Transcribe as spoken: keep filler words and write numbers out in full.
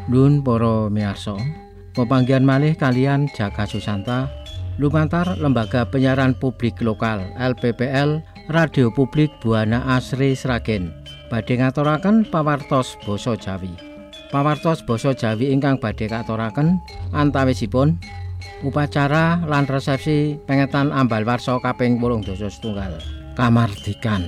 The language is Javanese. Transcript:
Nun para miyarsa, pepanggihan malih kalian Jaka Susanta lumantar Lembaga Penyiaran Publik Lokal L P P L Radio Publik Buana Asri Sragen badhe ngaturaken pawartos basa Jawi. Pawartos basa Jawi ingkang badhe katuraken antawisipun upacara lan resepsi pengetan ambal warsa kaping wolung dasa setunggal kamardikan.